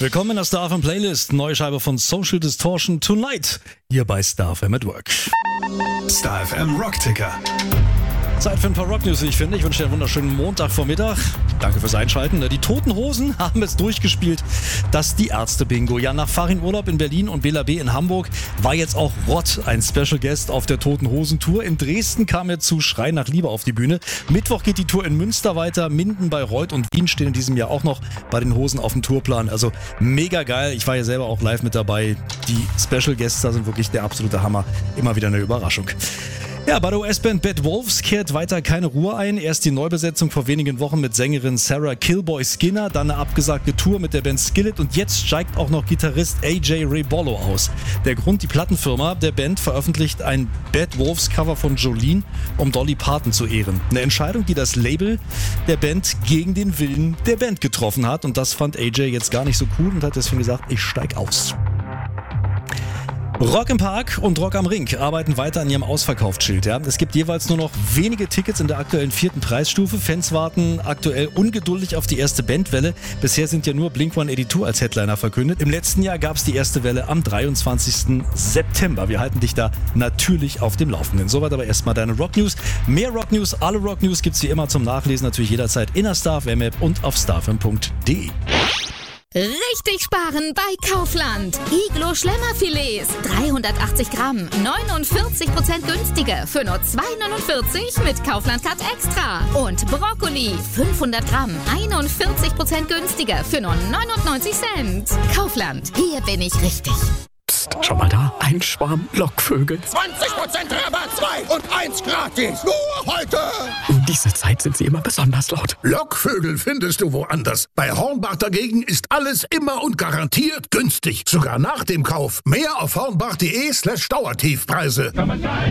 Willkommen in der Star FM Playlist. Neue Scheibe von Social Distortion Tonight. Hier bei Star FM at Work. Star FM Rockticker. Zeit für ein paar Rock-News, wie ich finde. Ich wünsche dir einen wunderschönen Montagvormittag. Danke fürs Einschalten. Die Toten Hosen haben es durchgespielt. Das Die Ärzte-Bingo. Ja, nach Farin-Urlaub in Berlin und Bela B. in Hamburg war jetzt auch Rott ein Special Guest auf der Toten Hosen-Tour. In Dresden kam er zu Schrei nach Liebe auf die Bühne. Mittwoch geht die Tour in Münster weiter. Minden, Bayreuth und Wien stehen in diesem Jahr auch noch bei den Hosen auf dem Tourplan. Also mega geil. Ich war ja selber auch live mit dabei. Die Special Guests da sind wirklich der absolute Hammer. Immer wieder eine Überraschung. Ja, bei der US-Band Bad Wolves kehrt weiter keine Ruhe ein. Erst die Neubesetzung vor wenigen Wochen mit Sängerin Sarah Killboy Skinner, dann eine abgesagte Tour mit der Band Skillet und jetzt steigt auch noch Gitarrist AJ Rebollo aus. Der Grund: die Plattenfirma der Band veröffentlicht ein Bad Wolves Cover von Jolene, um Dolly Parton zu ehren. Eine Entscheidung, die das Label der Band gegen den Willen der Band getroffen hat, und das fand AJ jetzt gar nicht so cool und hat deswegen gesagt, ich steig aus. Rock im Park und Rock am Ring arbeiten weiter an ihrem Ausverkaufsschild. Ja. Es gibt jeweils nur noch wenige Tickets in der aktuellen 4. Preisstufe. Fans warten aktuell ungeduldig auf die erste Bandwelle. Bisher sind ja nur Blink-182 als Headliner verkündet. Im letzten Jahr gab es die erste Welle am 23. September. Wir halten dich da natürlich auf dem Laufenden. Soweit aber erstmal deine Rock-News. Mehr Rock-News, alle Rock-News gibt es wie immer zum Nachlesen natürlich jederzeit in der Star FM App und auf starfm.de. Richtig sparen bei Kaufland. Iglo Schlemmerfilets, 380 Gramm, 49% günstiger für nur 2,49 mit Kaufland Card Extra. Und Brokkoli, 500 Gramm, 41% günstiger für nur 99 Cent. Kaufland, hier bin ich richtig. Psst, schau mal da, ein Schwarm Lockvögel. 20% Rabatt, 2 und 1 gratis. Nur heute. Um diese Zeit sind sie immer besonders laut. Lockvögel findest du woanders. Bei Hornbach dagegen ist alles immer und garantiert günstig. Sogar nach dem Kauf. Mehr auf hornbach.de/Dauertiefpreise.